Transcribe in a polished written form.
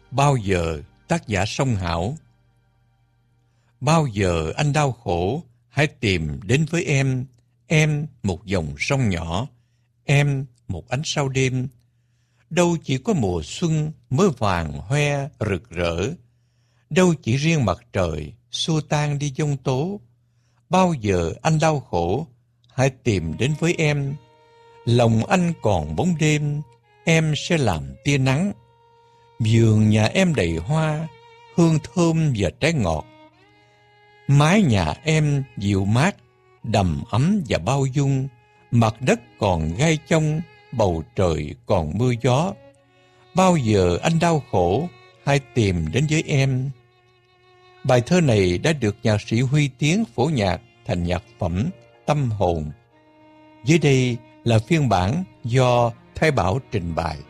Bao giờ, tác giả Song Hảo. Bao giờ anh đau khổ, hãy tìm đến với em một dòng sông nhỏ, em một ánh sao đêm. Đâu chỉ có mùa xuân mới vàng hoe rực rỡ, đâu chỉ riêng mặt trời xua tan đi giông tố. Bao giờ anh đau khổ, hãy tìm đến với em. Lòng anh còn bóng đêm, em sẽ làm tia nắng. Vườn nhà em đầy hoa, hương thơm và trái ngọt. Mái nhà em dịu mát, đầm ấm và bao dung. Mặt đất còn gai chông, bầu trời còn mưa gió. Bao giờ anh đau khổ, hãy tìm đến với em. Bài thơ này đã được nhạc sĩ Huy Tiến phổ nhạc thành nhạc phẩm Tâm Hồn. Dưới đây là phiên bản do Thái Bảo trình bày.